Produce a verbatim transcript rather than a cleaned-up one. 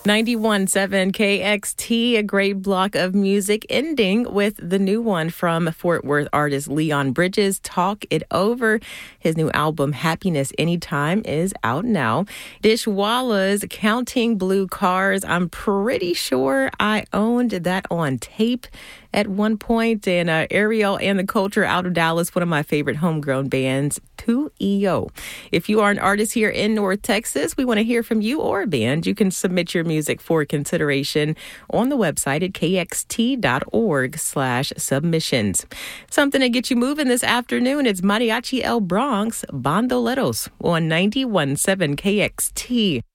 ninety-one point seven K X T, a great block of music, ending with the new one from Fort Worth artist Leon Bridges, Talk It Over. His new album, Happiness Anytime, is out now. Dishwalla's Counting Blue Cars. I'm pretty sure I owned that on tape at one point. And uh, Ariel and the Culture out of Dallas, one of my favorite homegrown bands, two E O. If you are an artist here in North Texas, we want to hear from you or a band. You can submit your music for consideration on the website at kxt.org slash submissions. Something to get you moving this afternoon. It's Mariachi El Bronx, Bandoleros on ninety-one point seven K X T.